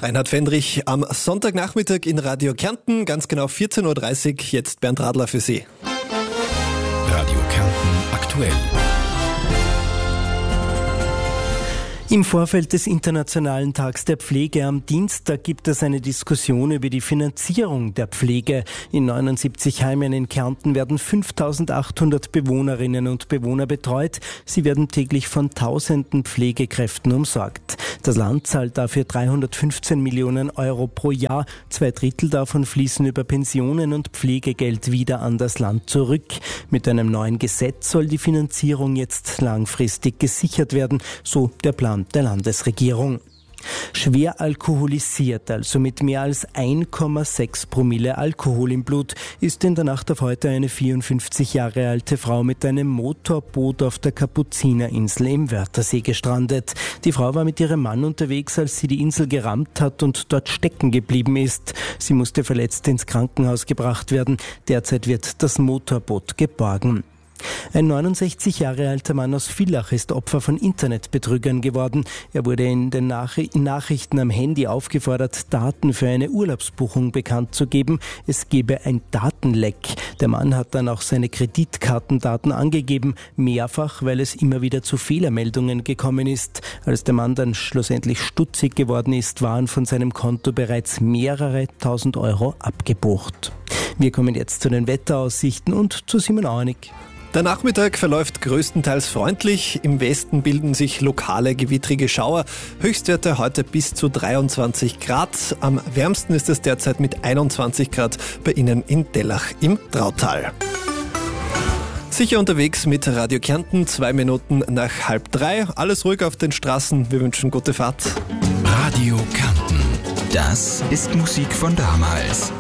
Reinhard Fendrich am Sonntagnachmittag in Radio Kärnten, ganz genau 14.30 Uhr. Jetzt Bernd Radler für Sie. Radio Kärnten aktuell. Im Vorfeld des Internationalen Tags der Pflege am Dienstag gibt es eine Diskussion über die Finanzierung der Pflege. In 79 Heimen in Kärnten werden 5.800 Bewohnerinnen und Bewohner betreut. Sie werden täglich von tausenden Pflegekräften umsorgt. Das Land zahlt dafür 315 Millionen Euro pro Jahr. 2/3 davon fließen über Pensionen und Pflegegeld wieder an das Land zurück. Mit einem neuen Gesetz soll die Finanzierung jetzt langfristig gesichert werden, so der Plan der Landesregierung. Schwer alkoholisiert, also mit mehr als 1,6 Promille Alkohol im Blut, ist in der Nacht auf heute eine 54 Jahre alte Frau mit einem Motorboot auf der Kapuzinerinsel im Wörthersee gestrandet. Die Frau war mit ihrem Mann unterwegs, als sie die Insel gerammt hat und dort stecken geblieben ist. Sie musste verletzt ins Krankenhaus gebracht werden. Derzeit wird das Motorboot geborgen. Ein 69 Jahre alter Mann aus Villach ist Opfer von Internetbetrügern geworden. Er wurde in den Nachrichten am Handy aufgefordert, Daten für eine Urlaubsbuchung bekannt zu geben. Es gebe ein Datenleck. Der Mann hat dann auch seine Kreditkartendaten angegeben, mehrfach, weil es immer wieder zu Fehlermeldungen gekommen ist. Als der Mann dann schlussendlich stutzig geworden ist, waren von seinem Konto bereits mehrere tausend Euro abgebucht. Wir kommen jetzt zu den Wetteraussichten und zu Simon Auenig. Der Nachmittag verläuft größtenteils freundlich. Im Westen bilden sich lokale gewittrige Schauer. Höchstwerte heute bis zu 23 Grad. Am wärmsten ist es derzeit mit 21 Grad bei Ihnen in Dellach im Trautal. Sicher unterwegs mit Radio Kärnten, 2 Minuten nach 2:30. Alles ruhig auf den Straßen. Wir wünschen gute Fahrt. Radio Kärnten. Das ist Musik von damals.